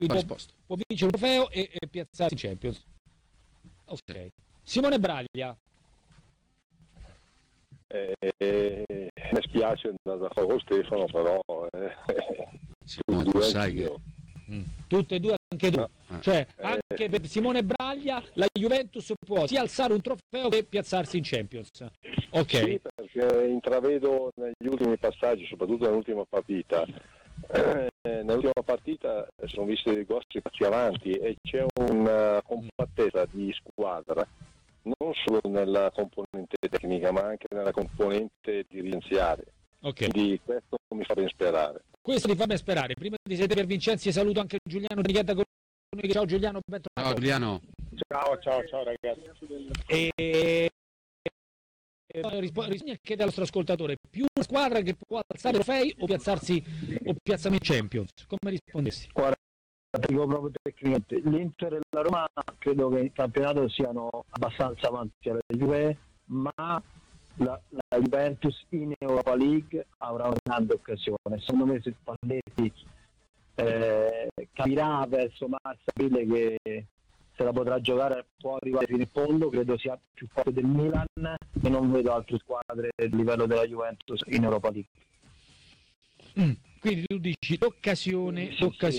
può vincere un trofeo e piazzarsi in Champions. Ok. Simone Braglia. Mi spiace andare a fare con Stefano, però sai che tutte e due, anche tu. Cioè, anche per Simone Braglia la Juventus può sia alzare un trofeo che piazzarsi in Champions. Ok. Sì, perché intravedo negli ultimi passaggi, soprattutto nell'ultima partita. Nell'ultima partita sono visti dei grossi passi avanti e c'è una compattezza di squadra non solo nella componente tecnica ma anche nella componente dirigenziale. Quindi questo mi fa ben sperare. Questo mi fa ben sperare. Prima di sedere per Vincenzi saluto anche Giuliano Richietta con noi. Ciao Giuliano, bentornato. Ciao Giuliano. Ciao ragazzi. Bisogna chiedere al nostro ascoltatore: più una squadra che può alzare trofei o piazzarsi o piazzamento Champions? Come rispondessi? Guarda, dico proprio tecnicamente, l'Inter e la Roma credo che in campionato siano abbastanza avanti alla Juve, ma la Juventus in Europa League avrà una grande occasione. Secondo me se Spalletti capirà verso marzo-aprile che se la potrà giocare, può arrivare fino in fondo, credo sia più forte del Milan e non vedo altre squadre a livello della Juventus in Europa League. Quindi tu dici l'occasione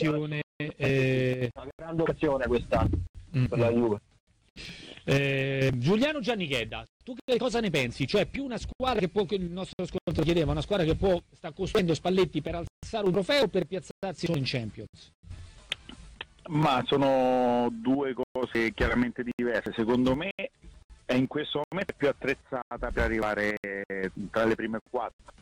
una grande occasione quest'anno per la Juve. Giuliano Giannichedda, tu che cosa ne pensi? Cioè più una squadra che può, il nostro ascoltatore chiedeva, una squadra che sta costruendo Spalletti per alzare un trofeo o per piazzarsi solo in Champions? Ma sono due cose chiaramente diverse. Secondo me è in questo momento più attrezzata per arrivare tra le prime quattro.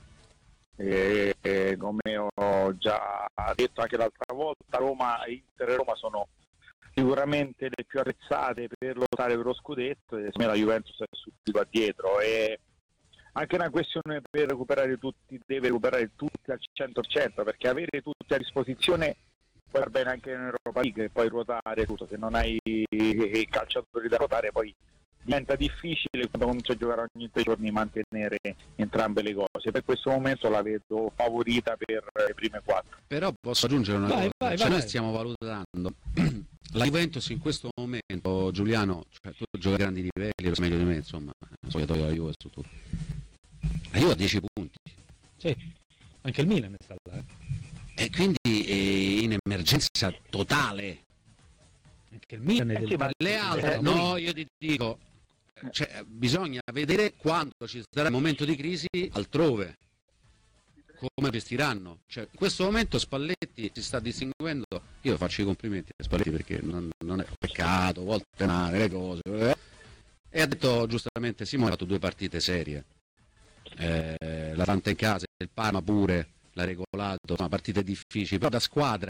Come ho già detto anche l'altra volta, Roma, Inter e Roma sono sicuramente le più attrezzate per lottare per lo scudetto e secondo me la Juventus è subito dietro. È anche una questione per recuperare tutti, deve recuperare tutti al 100%, perché avere tutti a disposizione puoi far bene anche in Europa League e poi ruotare tutto. Se non hai i calciatori da ruotare poi diventa difficile quando cominci a giocare ogni 3 giorni mantenere entrambe le cose. Per questo momento la vedo favorita per le prime 4. Però posso aggiungere una cosa, noi stiamo valutando la Juventus in questo momento, Giuliano, cioè, tu giochi a grandi livelli, lo sai meglio di me, insomma, spogliatoio della Juve su tutto. La Juve ha 10 punti. Sì, anche il Milan sta là. E quindi in emergenza totale. Anche il Milan è le altre, no, io ti dico, cioè, bisogna vedere quando ci sarà il momento di crisi altrove, come gestiranno. Cioè, in questo momento Spalletti si sta distinguendo, io faccio i complimenti a Spalletti perché non è peccato, a volte male le cose, e ha detto giustamente Simone, ha fatto 2 partite serie, l'Atalanta in casa, il Parma pure l'ha regolato, insomma, partite difficili, però da squadra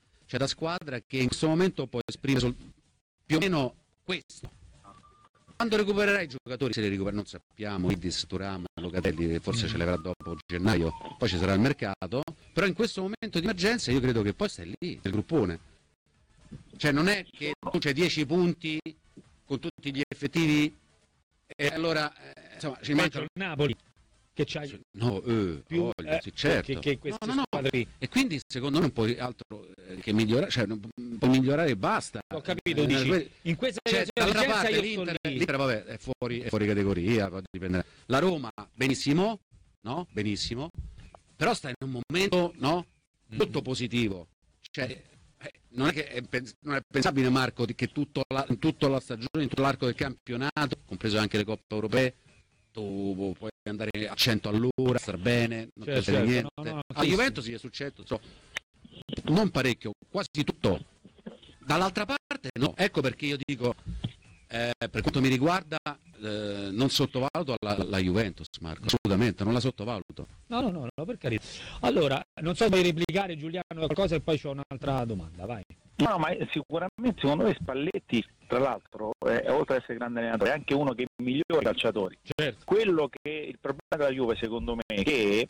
che in questo momento può esprimere più o meno questo. Quando recupererà i giocatori, se li recupera non sappiamo, Idis, Thuram, Locatelli forse ce li avrà dopo gennaio, poi ci sarà il mercato, però in questo momento di emergenza io credo che poi stai lì, nel gruppone. Cioè non è che tu c'hai 10 punti con tutti gli effettivi e allora insomma ci mancano il Napoli che c'hai più sì, certo. che queste squadre. E quindi secondo me non puoi altro che migliorare, cioè non puoi migliorare e basta. Ho capito, dici. In questa dall'altra parte l'Inter vabbè, è fuori categoria, poi dipende. La Roma benissimo, no? Benissimo. Però sta in un momento, no? Molto positivo. Cioè non è che non è pensabile, Marco, che tutta la stagione, in tutto l'arco del campionato, compreso anche le coppe europee, tu puoi andare a 100 all'ora, star bene, non ti succede niente. A Juventus gli è successo non parecchio, quasi tutto. Dall'altra parte no, ecco perché io dico per quanto mi riguarda non sottovaluto la Juventus, Marco, assolutamente, non la sottovaluto. No, per carità. Allora, non so, vuoi replicare Giuliano qualcosa e poi c'ho un'altra domanda, vai. No, ma sicuramente secondo me Spalletti, tra l'altro, oltre ad essere grande allenatore, è anche uno che migliora i calciatori. Certo. Quello che il problema della Juve, secondo me, è che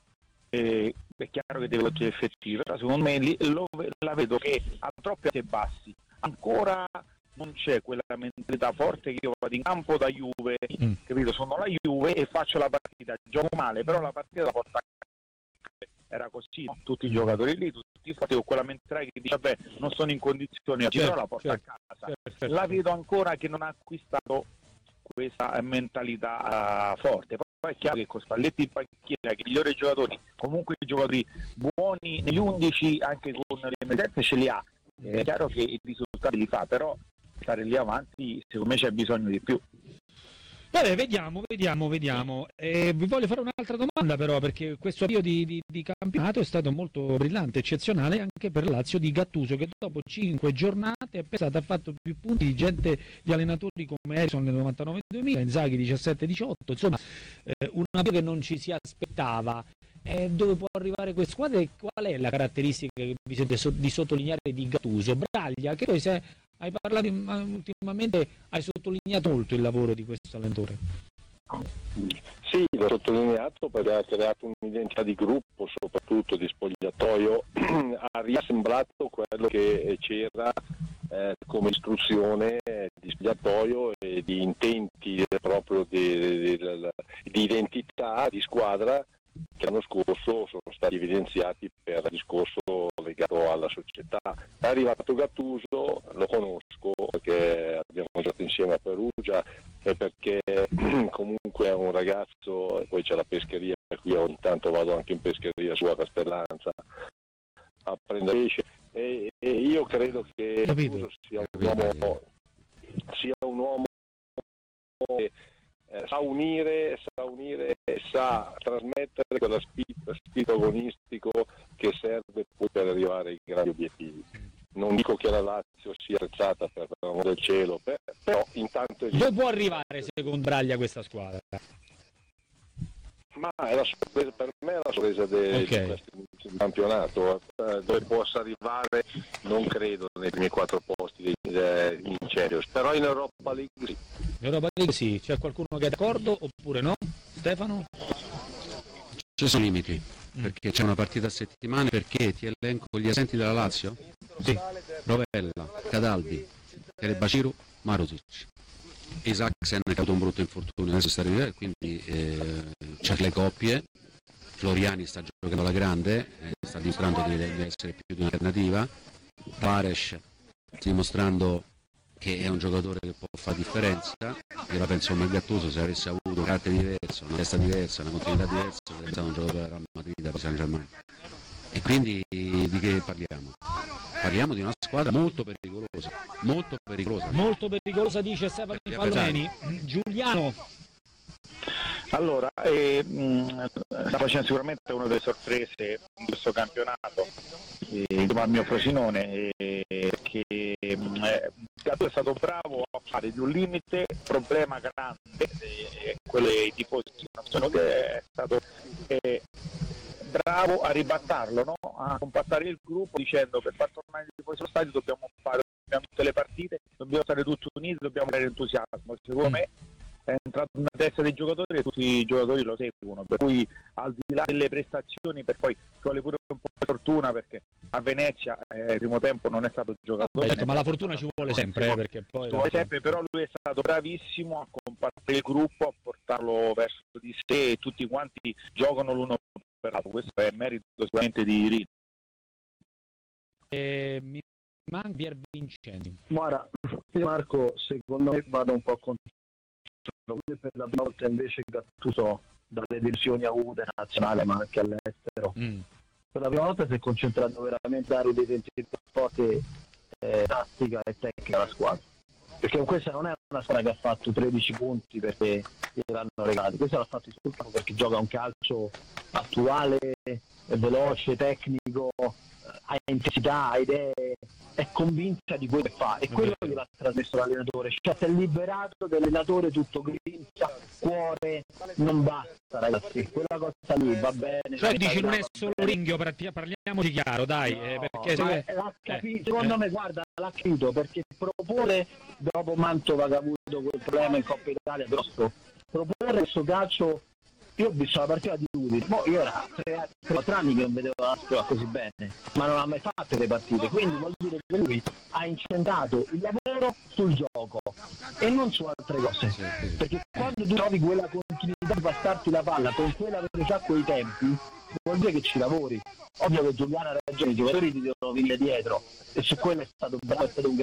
è chiaro che deve essere effettivo, però secondo me la vedo che ha troppi alti e bassi. Ancora non c'è quella mentalità forte che io vado in campo da Juve, capito? Sono la Juve e faccio la partita, gioco male, però la partita la porto a casa. era così, no? Tutti i giocatori lì, tutti forti, con quella mentalità che dice vabbè non sono in condizioni, però la porta a casa. La vedo ancora che non ha acquistato questa mentalità forte. Poi è chiaro che con Spalletti in panchina, che i migliori giocatori, comunque i giocatori buoni negli 11 anche con le emergenze ce li ha, è chiaro che i risultati li fa, però stare lì avanti secondo me c'è bisogno di più. Vabbè, vediamo. Vi voglio fare un'altra domanda però, perché questo avvio di campionato è stato molto brillante, eccezionale anche per Lazio di Gattuso, che dopo 5 giornate è pensato, ha fatto più punti di allenatori come Eriksson nel 99-2000, Inzaghi 17-18, insomma un avvio che non ci si aspettava. Dove può arrivare questa squadra e qual è la caratteristica che vi sente di sottolineare di Gattuso? Braglia, che poi hai parlato ultimamente, hai sottolineato molto il lavoro di questo allenatore. Sì, l'ho sottolineato perché ha creato un'identità di gruppo, soprattutto di spogliatoio, ha riassemblato quello che c'era come istruzione di spogliatoio e di intenti proprio di identità di squadra, che l'anno scorso sono stati evidenziati per il discorso legato alla società. È arrivato Gattuso, lo conosco perché abbiamo giocato insieme a Perugia e perché comunque è un ragazzo, e poi c'è la pescheria, qui ogni tanto vado anche in pescheria su a Castellanza a prendere pesce, e io credo che Gattuso sia un uomo che sa unire e sa trasmettere quello spirito agonistico che serve poi per arrivare ai grandi obiettivi. Non dico che la Lazio sia attrezzata per l'amor del cielo, però intanto dove può arrivare secondo Braglia questa squadra? Ma è la sorpresa, per me è la sorpresa di questo campionato. Dove possa arrivare non credo nei primi 4 posti in Champions, però in Europa League sì. In Europa League sì, c'è qualcuno che è d'accordo oppure no? Stefano? Ci sono limiti, perché c'è una partita a settimana, perché ti elenco gli assenti della Lazio? Sì. Rovella, Cataldi, Kerebaciru, Marusic. Isaacsen ha avuto un brutto infortunio, adesso sta arrivando, quindi c'è le coppie. Floriani sta giocando alla grande, sta dimostrando di essere più di un'alternativa. Pares sta dimostrando che è un giocatore che può fare differenza. Io la penso come Gattuso, se avesse avuto carte diverse, una testa diversa, una continuità diversa, sarebbe stato un giocatore della Real Madrid, Paris Saint-Germain. E quindi di che parliamo? Parliamo di una squadra molto pericolosa, molto pericolosa, dice Stefano Palloni. Giuliano. Allora, sta facendo sicuramente una delle sorprese di questo campionato, insieme al mio Frosinone, che Gattuso è stato bravo a fare di un limite problema grande, quello dei tifosi, che è stato bravo a ribattarlo, no? A compattare il gruppo dicendo per far tornare i tifosi allo stadio dobbiamo fare tutte le partite, dobbiamo stare tutti uniti, dobbiamo avere entusiasmo. Secondo me è entrato nella testa dei giocatori e tutti i giocatori lo seguono, per cui al di là delle prestazioni, per poi ci vuole pure un po' di fortuna, perché a Venezia il primo tempo non è stato giocatore, ma la fortuna ci vuole sempre, perché poi però lui è stato bravissimo a compattare il gruppo, a portarlo verso di sé, e tutti quanti giocano l'uno per l'altro. Questo è merito sicuramente di Rino. Mi manca Pier Vincenzi. Guarda, Marco, secondo me vado un po' contro. Per la prima volta invece Gattuso, dalle decisioni avute nazionale ma anche all'estero, per la prima volta si è concentrato veramente a dare un'identità forte, tattica e tecnica alla squadra, perché questa non è una squadra che ha fatto 13 punti perché gliel'hanno regalati, questa l'ha fatto sul campo perché gioca un calcio attuale, veloce, tecnico, ha intensità, ha idee, è convinta di quello che fa, e quello che l'ha trasmesso l'allenatore, cioè si è liberato dell'allenatore tutto grinta, cuore, non basta ragazzi, quella cosa lì va bene. Cioè dici non è solo Ringhio, parliamoci chiaro, dai, perché secondo me guarda, l'ha capito, perché propone, dopo Mantova che ha avuto quel problema in Coppa Italia grosso, proporre questo calcio. Io ho visto la partita di Udine, io era 3-4 anni che non vedevo la squadra così bene, ma non ha mai fatto le partite, quindi vuol dire che lui ha incentrato il lavoro sul gioco e non su altre cose, perché quando tu trovi quella continuità di passarti la palla con quella velocità, quei tempi, vuol dire che ci lavori. Ovvio che Giuliano ha ragione, i giocatori ti devono venire dietro e su quello è stato bravo, è stato un